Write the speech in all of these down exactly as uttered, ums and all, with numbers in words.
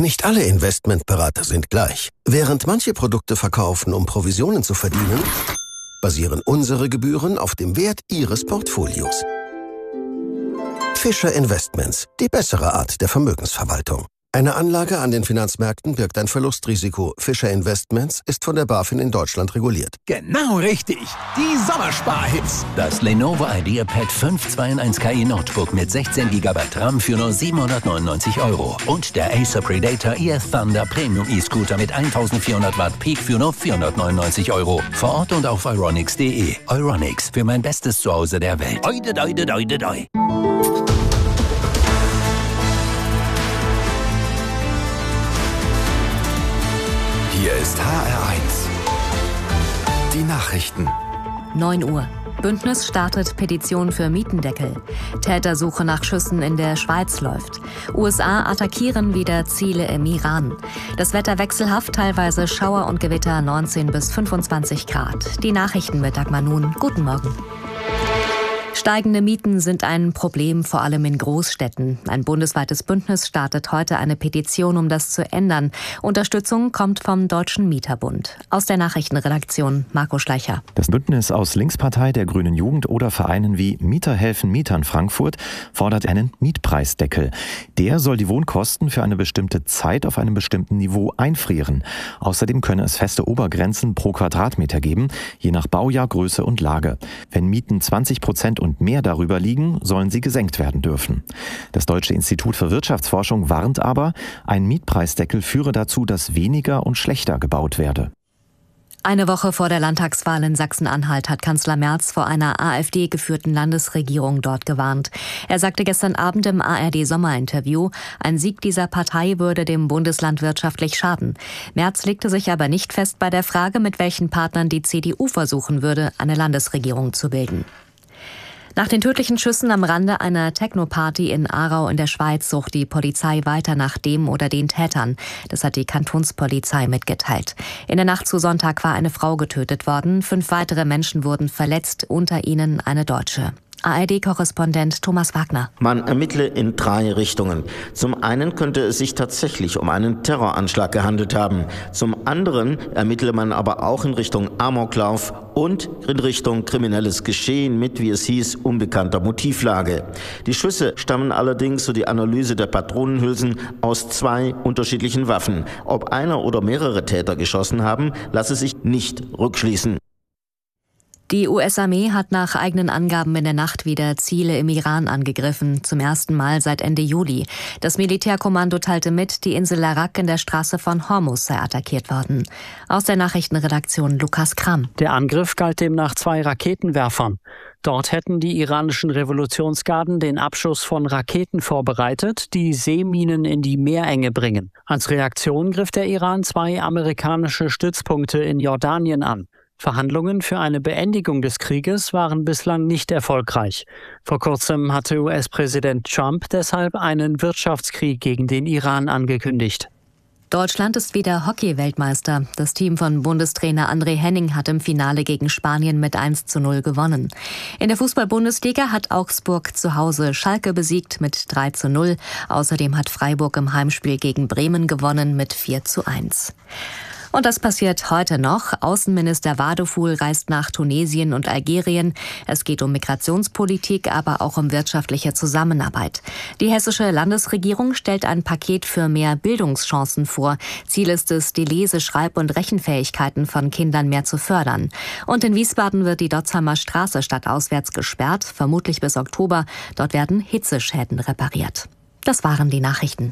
Nicht alle Investmentberater sind gleich. Während manche Produkte verkaufen, um Provisionen zu verdienen, basieren unsere Gebühren auf dem Wert Ihres Portfolios. Fischer Investments, die bessere Art der Vermögensverwaltung. Eine Anlage an den Finanzmärkten birgt ein Verlustrisiko. Fischer Investments ist von der BaFin in Deutschland reguliert. Genau richtig. Die Sommersparhits. Das Lenovo IdeaPad fünf zwei in eins K I Notebook mit sechzehn Gigabyte RAM für nur siebenhundertneunundneunzig Euro. Und der Acer Predator E F Thunder Premium E-Scooter mit eintausendvierhundert Watt Peak für nur vierhundertneunundneunzig Euro. Vor Ort und auf euronics punkt de. Euronics, für mein bestes Zuhause der Welt. Oide, oide, oide, oide. Hier ist H R eins. Die Nachrichten. neun Uhr. Bündnis startet Petition für Mietendeckel. Tätersuche nach Schüssen in der Schweiz läuft. U S A attackieren wieder Ziele im Iran. Das Wetter wechselhaft, teilweise Schauer und Gewitter, neunzehn bis fünfundzwanzig Grad. Die Nachrichten mit Dagmar Nun. Guten Morgen. Steigende Mieten sind ein Problem, vor allem in Großstädten. Ein bundesweites Bündnis startet heute eine Petition, um das zu ändern. Unterstützung kommt vom Deutschen Mieterbund. Aus der Nachrichtenredaktion Marco Schleicher. Das Bündnis aus Linkspartei, der Grünen Jugend oder Vereinen wie Mieter helfen Mietern Frankfurt fordert einen Mietpreisdeckel. Der soll die Wohnkosten für eine bestimmte Zeit auf einem bestimmten Niveau einfrieren. Außerdem könne es feste Obergrenzen pro Quadratmeter geben, je nach Baujahr, Größe und Lage. Wenn Mieten zwanzig Prozent und mehr darüber liegen, sollen sie gesenkt werden dürfen. Das Deutsche Institut für Wirtschaftsforschung warnt aber, ein Mietpreisdeckel führe dazu, dass weniger und schlechter gebaut werde. Eine Woche vor der Landtagswahl in Sachsen-Anhalt hat Kanzler Merz vor einer AfD-geführten Landesregierung dort gewarnt. Er sagte gestern Abend im A R D-Sommerinterview, ein Sieg dieser Partei würde dem Bundesland wirtschaftlich schaden. Merz legte sich aber nicht fest bei der Frage, mit welchen Partnern die C D U versuchen würde, eine Landesregierung zu bilden. Nach den tödlichen Schüssen am Rande einer Techno-Party in Aarau in der Schweiz sucht die Polizei weiter nach dem oder den Tätern. Das hat die Kantonspolizei mitgeteilt. In der Nacht zu Sonntag war eine Frau getötet worden. Fünf weitere Menschen wurden verletzt, unter ihnen eine Deutsche. A R D-Korrespondent Thomas Wagner. Man ermittle in drei Richtungen. Zum einen könnte es sich tatsächlich um einen Terroranschlag gehandelt haben. Zum anderen ermittle man aber auch in Richtung Amoklauf und in Richtung kriminelles Geschehen mit, wie es hieß, unbekannter Motivlage. Die Schüsse stammen allerdings, so die Analyse der Patronenhülsen, aus zwei unterschiedlichen Waffen. Ob einer oder mehrere Täter geschossen haben, lasse sich nicht rückschließen. Die U S-Armee hat nach eigenen Angaben in der Nacht wieder Ziele im Iran angegriffen, zum ersten Mal seit Ende Juli. Das Militärkommando teilte mit, die Insel Larak in der Straße von Hormuz sei attackiert worden. Aus der Nachrichtenredaktion Lukas Kram. Der Angriff galt demnach zwei Raketenwerfern. Dort hätten die iranischen Revolutionsgarden den Abschuss von Raketen vorbereitet, die Seeminen in die Meerenge bringen. Als Reaktion griff der Iran zwei amerikanische Stützpunkte in Jordanien an. Verhandlungen für eine Beendigung des Krieges waren bislang nicht erfolgreich. Vor kurzem hatte U S-Präsident Trump deshalb einen Wirtschaftskrieg gegen den Iran angekündigt. Deutschland ist wieder Hockey-Weltmeister. Das Team von Bundestrainer André Henning hat im Finale gegen Spanien mit eins zu null gewonnen. In der Fußball-Bundesliga hat Augsburg zu Hause Schalke besiegt mit drei zu null. Außerdem hat Freiburg im Heimspiel gegen Bremen gewonnen mit vier zu eins. Und das passiert heute noch. Außenminister Wadeful reist nach Tunesien und Algerien. Es geht um Migrationspolitik, aber auch um wirtschaftliche Zusammenarbeit. Die hessische Landesregierung stellt ein Paket für mehr Bildungschancen vor. Ziel ist es, die Lese-, Schreib- und Rechenfähigkeiten von Kindern mehr zu fördern. Und in Wiesbaden wird die Dotzheimer Straße stadtauswärts gesperrt, vermutlich bis Oktober. Dort werden Hitzeschäden repariert. Das waren die Nachrichten.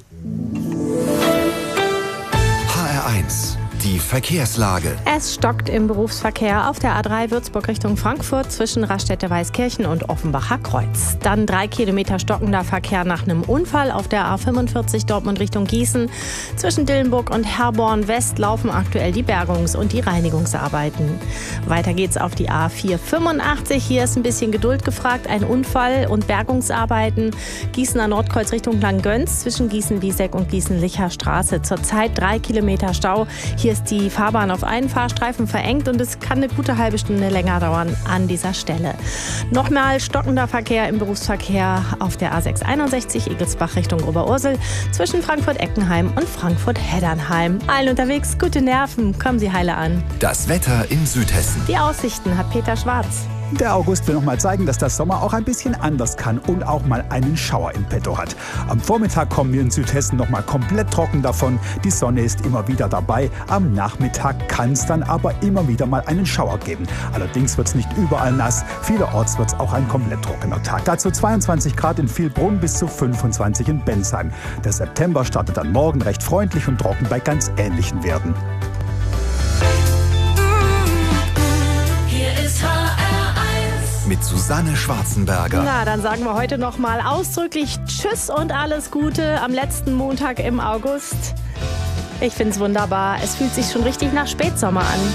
H R eins. Die Verkehrslage. Es stockt im Berufsverkehr auf der A drei Würzburg Richtung Frankfurt zwischen Raststätte-Weißkirchen und Offenbacher Kreuz. Dann drei Kilometer stockender Verkehr nach einem Unfall auf der A fünfundvierzig Dortmund Richtung Gießen. Zwischen Dillenburg und Herborn West laufen aktuell die Bergungs- und die Reinigungsarbeiten. Weiter geht's auf die A vierhundertfünfundachtzig. Hier ist ein bisschen Geduld gefragt. Ein Unfall und Bergungsarbeiten. Gießener Nordkreuz Richtung Langgöns zwischen Gießen-Wieseck und Gießen-Licher Straße. Zurzeit drei Kilometer Stau. Hier Hier ist die Fahrbahn auf einen Fahrstreifen verengt und es kann eine gute halbe Stunde länger dauern an dieser Stelle. Nochmal stockender Verkehr im Berufsverkehr auf der A sechs einundsechzig Egelsbach Richtung Oberursel zwischen Frankfurt-Eckenheim und Frankfurt-Heddernheim. Allen unterwegs gute Nerven, kommen Sie heile an. Das Wetter in Südhessen. Die Aussichten hat Peter Schwarz. Der August will noch mal zeigen, dass der Sommer auch ein bisschen anders kann und auch mal einen Schauer in petto hat. Am Vormittag kommen wir in Südhessen noch mal komplett trocken davon. Die Sonne ist immer wieder dabei. Am Nachmittag kann es dann aber immer wieder mal einen Schauer geben. Allerdings wird es nicht überall nass. Vielerorts wird es auch ein komplett trockener Tag. Dazu zweiundzwanzig Grad in Vielbrunn bis zu fünfundzwanzig in Bensheim. Der September startet dann morgen recht freundlich und trocken bei ganz ähnlichen Werten. Mit Susanne Schwarzenberger. Na, dann sagen wir heute noch mal ausdrücklich Tschüss und alles Gute am letzten Montag im August. Ich find's wunderbar. Es fühlt sich schon richtig nach Spätsommer an.